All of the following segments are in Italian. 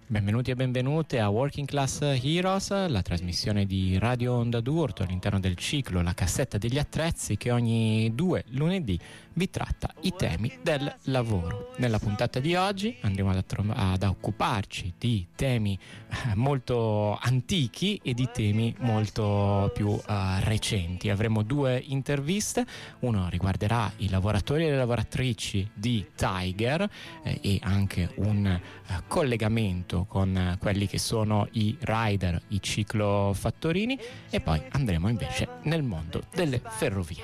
Benvenuti e benvenute a Working Class Heroes, la trasmissione di Radio Onda d'Urto all'interno del ciclo La Cassetta degli Attrezzi, che ogni 2 lunedì vi tratta i temi del lavoro. Nella puntata di oggi andremo ad occuparci di temi molto antichi e di temi molto più recenti. Avremo 2 interviste, uno riguarderà i lavoratori e le lavoratrici di Tiger e anche un collegamento con quelli che sono i rider, i ciclofattorini, e poi andremo invece nel mondo delle ferrovie.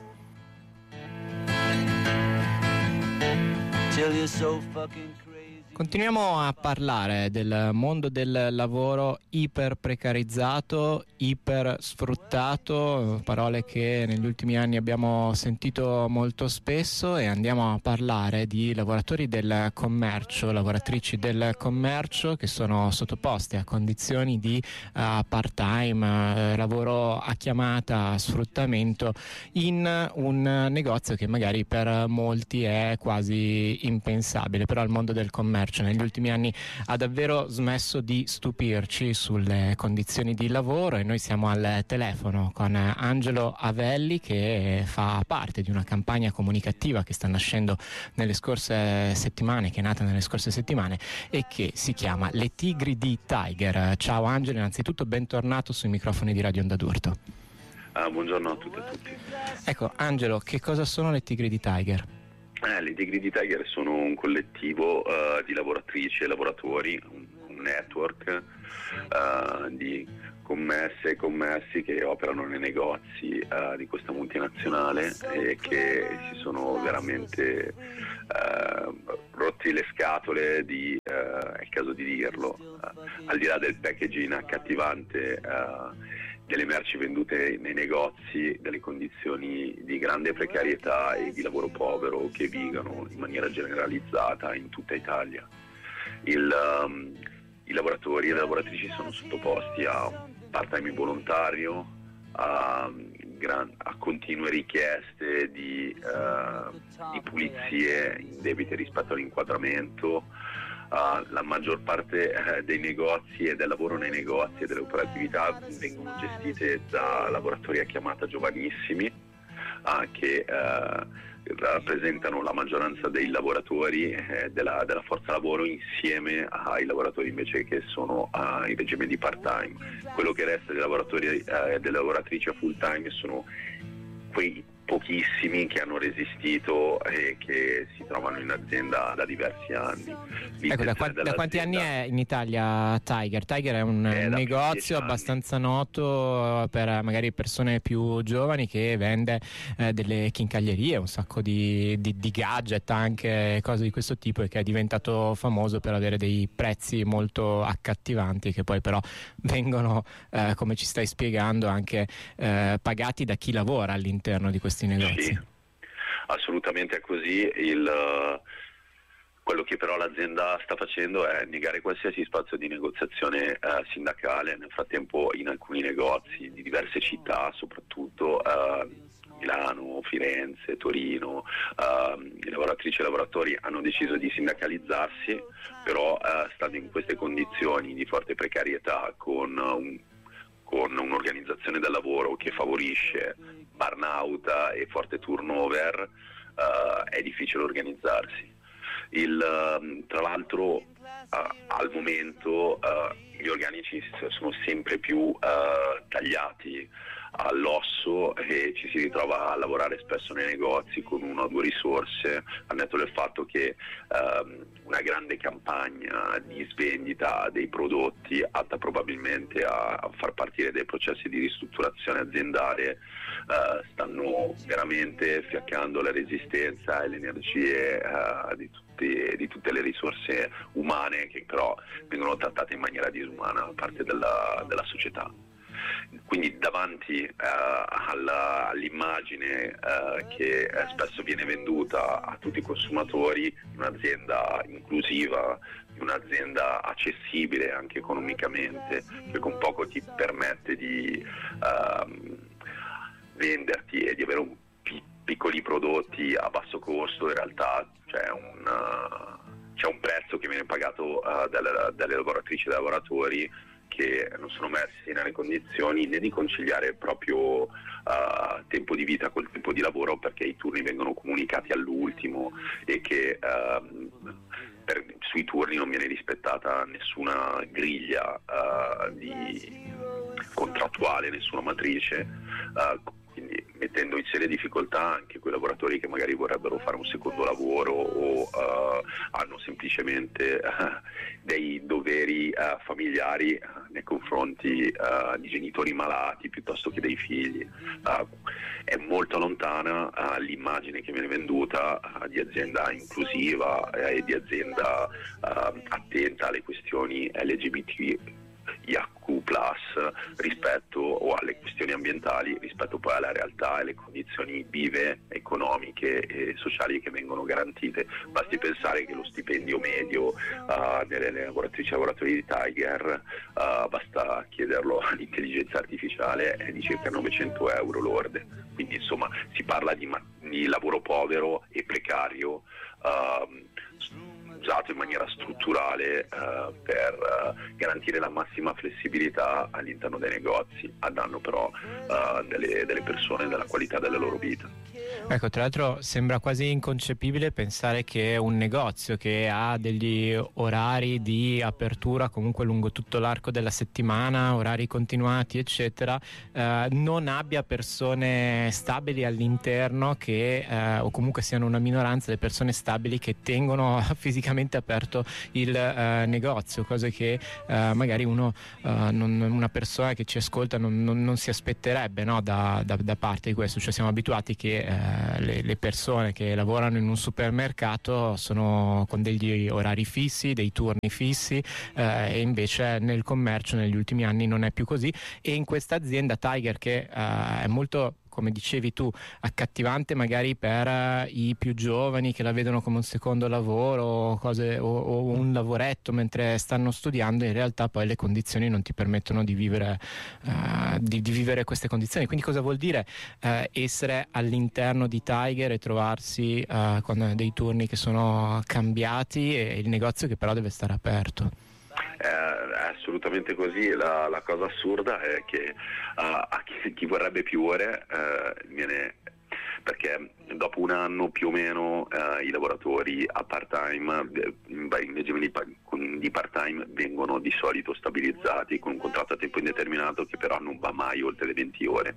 Continuiamo a parlare del mondo del lavoro iper precarizzato, iper sfruttato, parole che negli ultimi anni abbiamo sentito molto spesso, e andiamo a parlare di lavoratori del commercio, lavoratrici del commercio che sono sottoposte a condizioni di part-time, lavoro a chiamata, sfruttamento in un negozio che magari per molti è quasi impensabile, però il mondo del commercio negli ultimi anni ha davvero smesso di stupirci sulle condizioni di lavoro, e noi siamo al telefono con Angelo Avelli, che fa parte di una campagna comunicativa che sta nascendo nelle scorse settimane, che è nata nelle scorse settimane e che si chiama Le Tigri di Tiger. Ciao Angelo, innanzitutto bentornato sui microfoni di Radio Onda d'Urto. Buongiorno a tutte e a tutti. Ecco Angelo, che cosa sono le Tigri di Tiger? Le Tigri di Tiger sono un collettivo di lavoratrici e lavoratori, un network di commesse e commessi che operano nei negozi di questa multinazionale e che si sono veramente rotti le scatole, è il caso di dirlo, al di là del packaging accattivante delle merci vendute nei negozi, delle condizioni di grande precarietà e di lavoro povero che vigono in maniera generalizzata in tutta Italia. I lavoratori e le lavoratrici sono sottoposti a un part-time involontario, a continue richieste di pulizie indebite rispetto all'inquadramento. La maggior parte dei negozi e del lavoro nei negozi e delle operatività vengono gestite da lavoratori a chiamata giovanissimi che rappresentano la maggioranza dei lavoratori della forza lavoro, insieme ai lavoratori invece che sono in regime di part-time. Quello che resta dei lavoratori e delle lavoratrici a full-time sono quei pochissimi che hanno resistito e che si trovano in azienda da diversi anni. Ecco, da quanti anni è in Italia Tiger? Tiger è un negozio abbastanza noto per magari persone più giovani, che vende delle chincaglierie, un sacco di gadget, anche cose di questo tipo, e che è diventato famoso per avere dei prezzi molto accattivanti, che poi però vengono, come ci stai spiegando, anche pagati da chi lavora all'interno di questi negozi. Sì, assolutamente è così. Quello che però l'azienda sta facendo è negare qualsiasi spazio di negoziazione sindacale. Nel frattempo in alcuni negozi di diverse città, soprattutto Milano, Firenze, Torino, le lavoratrici e i lavoratori hanno deciso di sindacalizzarsi, però stando in queste condizioni di forte precarietà, con un'organizzazione del lavoro che favorisce burnout e forte turnover, è difficile organizzarsi. Tra l'altro al momento gli organici sono sempre più tagliati all'osso e ci si ritrova a lavorare spesso nei negozi con 1 o 2 risorse, al netto del fatto che una grande campagna di svendita dei prodotti, atta probabilmente a far partire dei processi di ristrutturazione aziendale, stanno veramente fiaccando la resistenza e le energie di tutte le risorse umane, che però vengono trattate in maniera disumana da parte della società. Quindi davanti all'immagine che spesso viene venduta a tutti i consumatori, un'azienda inclusiva, un'azienda accessibile anche economicamente, che con poco ti permette di venderti e di avere piccoli prodotti a basso costo, in realtà c'è c'è un prezzo che viene pagato dalle lavoratrici e dai lavoratori, che non sono messi nelle condizioni né di conciliare il proprio tempo di vita col tempo di lavoro, perché i turni vengono comunicati all'ultimo e che sui turni non viene rispettata nessuna griglia contrattuale, nessuna matrice, quindi mettendo in serie difficoltà anche quei lavoratori che magari vorrebbero fare un secondo lavoro o hanno semplicemente dei doveri familiari nei confronti di genitori malati piuttosto che dei figli. È molto lontana l'immagine che viene venduta di azienda inclusiva e di azienda attenta alle questioni LGBTIQ+ rispetto, o alle questioni ambientali, rispetto poi alla realtà e alle condizioni vive, economiche e sociali che vengono garantite. Basti pensare che lo stipendio medio delle lavoratrici e lavoratori di Tiger, basta chiederlo all'intelligenza artificiale, è di circa 900 euro lorde. Quindi insomma si parla di lavoro povero e precario, usato in maniera strutturale per garantire la massima flessibilità all'interno dei negozi, a danno però delle persone e della qualità della loro vita. Ecco, tra l'altro sembra quasi inconcepibile pensare che un negozio che ha degli orari di apertura comunque lungo tutto l'arco della settimana, orari continuati eccetera, non abbia persone stabili all'interno che o comunque siano una minoranza le persone stabili che tengono fisicamente aperto il negozio, cose che magari una persona che ci ascolta non si aspetterebbe, no, da parte di questo. Cioè siamo abituati che le persone che lavorano in un supermercato sono con degli orari fissi, dei turni fissi, e invece nel commercio negli ultimi anni non è più così, e in questa azienda Tiger, che è molto, come dicevi tu, accattivante magari per i più giovani che la vedono come un secondo lavoro o un lavoretto mentre stanno studiando, in realtà poi le condizioni non ti permettono di vivere queste condizioni. Quindi cosa vuol dire essere all'interno di Tiger e trovarsi con dei turni che sono cambiati e il negozio che però deve stare aperto? È assolutamente così. La cosa assurda è che a chi vorrebbe più ore viene, perché dopo un anno più o meno i lavoratori a part-time, in regime di part-time, vengono di solito stabilizzati con un contratto a tempo indeterminato che però non va mai oltre le 20 ore.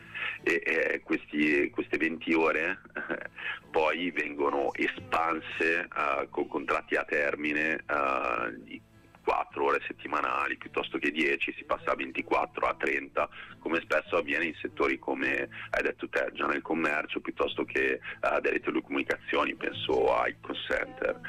E queste 20 ore poi vengono espanse con contratti a termine di 4 ore settimanali piuttosto che 10, si passa a 24, a 30, come spesso avviene in settori come hai detto te, già nel commercio, piuttosto che delle telecomunicazioni, penso ai call center.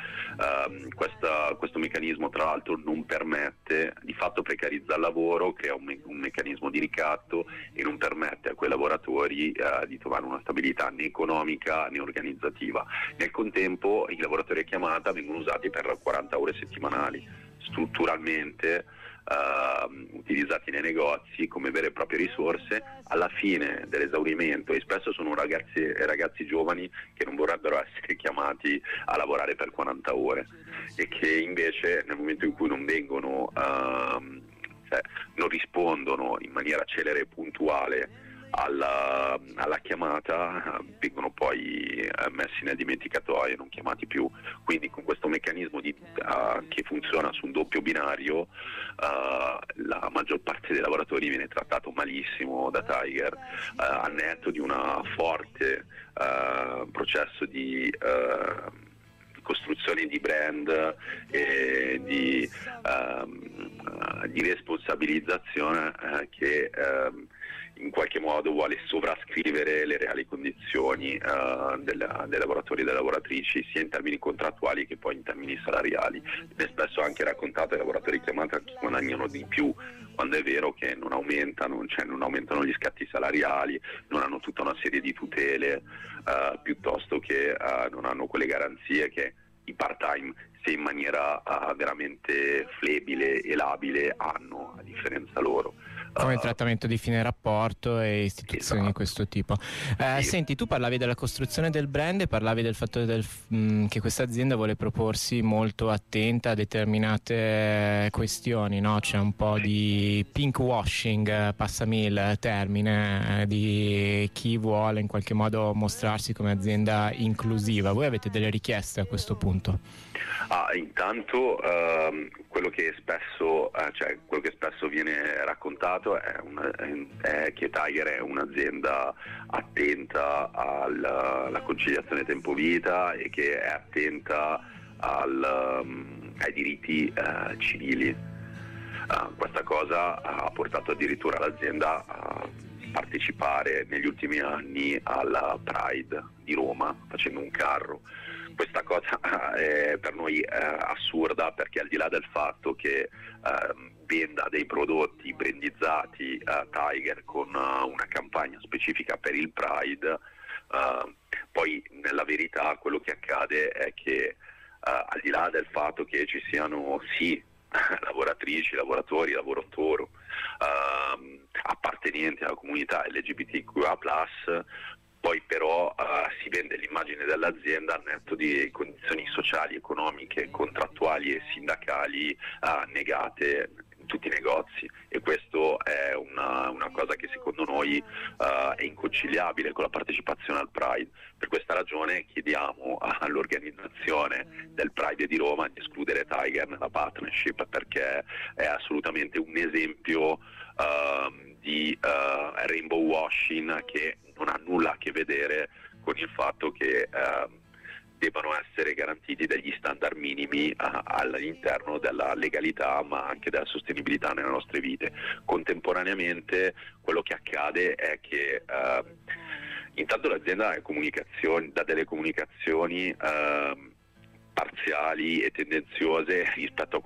Questo meccanismo tra l'altro non permette, di fatto precarizza il lavoro, crea un meccanismo di ricatto e non permette a quei lavoratori di trovare una stabilità né economica né organizzativa. Nel contempo i lavoratori a chiamata vengono usati per 40 ore settimanali, strutturalmente utilizzati nei negozi come vere e proprie risorse alla fine dell'esaurimento, e spesso sono ragazzi giovani che non vorrebbero essere chiamati a lavorare per 40 ore e che invece nel momento in cui non vengono non rispondono in maniera celere e puntuale alla chiamata, vengono poi messi nel dimenticatoio e non chiamati più. Quindi con questo meccanismo che funziona su un doppio binario, la maggior parte dei lavoratori viene trattato malissimo da Tiger, a netto di una forte processo di costruzione di brand e di responsabilizzazione che in qualche modo vuole sovrascrivere le reali condizioni dei lavoratori e delle lavoratrici, sia in termini contrattuali che poi in termini salariali. Ed è spesso anche raccontato ai lavoratori chiamati che guadagnano di più, quando è vero che non aumentano gli scatti salariali, non hanno tutta una serie di tutele, piuttosto che non hanno quelle garanzie che i part-time, se in maniera veramente flebile e labile, hanno, a differenza loro. Come il trattamento di fine rapporto e istituzioni di questo tipo. Sì. Senti, tu parlavi della costruzione del brand e parlavi del fatto che questa azienda vuole proporsi molto attenta a determinate questioni, no? C'è un po' di pink washing, passami il termine, di chi vuole in qualche modo mostrarsi come azienda inclusiva. Voi avete delle richieste a questo punto? Intanto quello che spesso viene raccontato è che Tiger è un'azienda attenta alla conciliazione tempo-vita e che è attenta ai diritti civili. Questa cosa ha portato addirittura l'azienda a partecipare negli ultimi anni alla Pride di Roma facendo un carro. Questa cosa è per noi assurda, perché al di là del fatto che venda dei prodotti brandizzati Tiger con una campagna specifica per il Pride, poi nella verità quello che accade è che al di là del fatto che ci siano sì lavoratrici, lavoratori, lavoratori appartenenti alla comunità LGBTQA+, poi però si vende l'immagine dell'azienda al netto di condizioni sociali, economiche, contrattuali e sindacali negate in tutti i negozi, e questo è una cosa che secondo noi è inconciliabile con la partecipazione al Pride. Per questa ragione chiediamo all'organizzazione del Pride di Roma di escludere Tiger nella partnership, perché è assolutamente un esempio di rainbow washing che non ha nulla a che vedere con il fatto che debbano essere garantiti degli standard minimi all'interno della legalità, ma anche della sostenibilità nelle nostre vite. Contemporaneamente quello che accade è che intanto l'azienda dà delle comunicazioni parziali e tendenziose rispetto a